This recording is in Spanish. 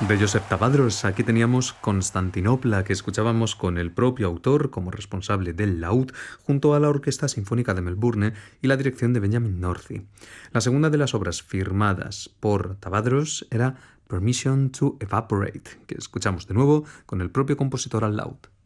De Josep Tabadros, aquí teníamos Constantinopla, que escuchábamos con el propio autor como responsable del laúd, junto a la Orquesta Sinfónica de Melbourne y la dirección de Benjamin Northy. La segunda de las obras firmadas por Tabadros era Permission to Evaporate, que escuchamos de nuevo con el propio compositor al laúd.